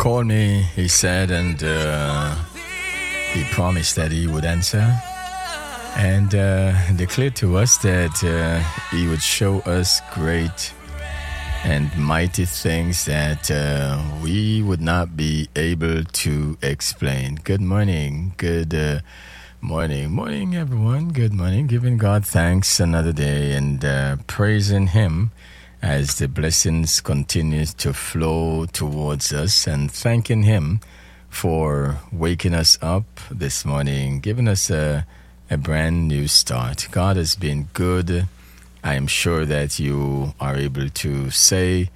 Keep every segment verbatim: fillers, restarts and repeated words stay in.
Call me, he said, and uh, he promised that he would answer and uh, declared to us that uh, he would show us great and mighty things that uh, we would not be able to explain. Good morning, good uh, morning, morning everyone, good morning. Giving God thanks another day and uh, praising Him as the blessings continue to flow towards us, and thanking Him for waking us up this morning, giving us a, a brand new start. God has been good. I am sure that you are able to say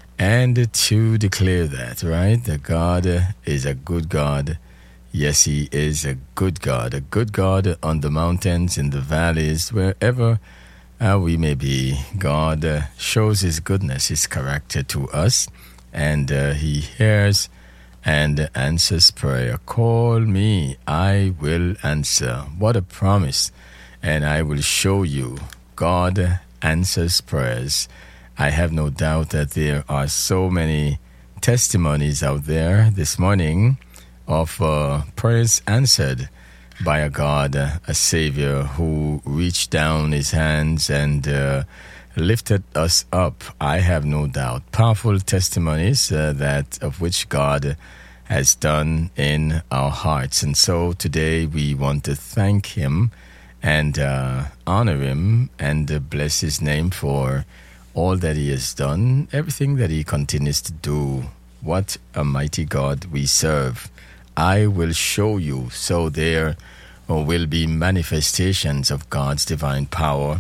and to declare that, right? That God is a good God. Yes, He is a good God, a good God on the mountains, in the valleys, wherever Uh, we may be. God uh, shows His goodness, His character to us, and uh, He hears and answers prayer. Call me, I will answer. What a promise. And I will show you. God answers prayers. I have no doubt that there are so many testimonies out there this morning of uh, prayers answered by a God, a Savior who reached down His hands and uh, lifted us up. I have no doubt. Powerful testimonies uh, that of which God has done in our hearts. And so today we want to thank Him and uh, honor Him and uh, bless His name for all that He has done, everything that He continues to do. What a mighty God we serve. I will show you. So there will be manifestations of God's divine power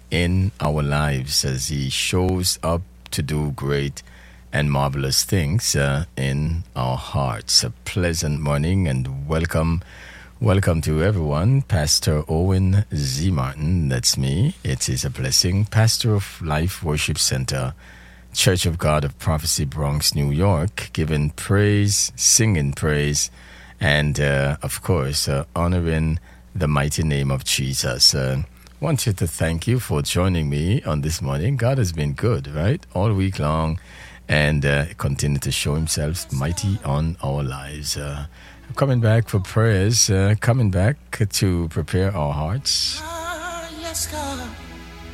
in our lives as He shows up to do great and marvelous things uh, in our hearts. A pleasant morning and welcome. Welcome to everyone. Pastor Owen Z. Martin, that's me. It is a blessing. Pastor of Life Worship Center, Church of God of Prophecy, Bronx, New York, giving praise, singing praise, and, uh, of course, uh, honoring the mighty name of Jesus. Uh, wanted to thank you for joining me on this morning. God has been good, right? All week long, and uh, continue to show Himself mighty on our lives. Uh, coming back for prayers, uh, coming back to prepare our hearts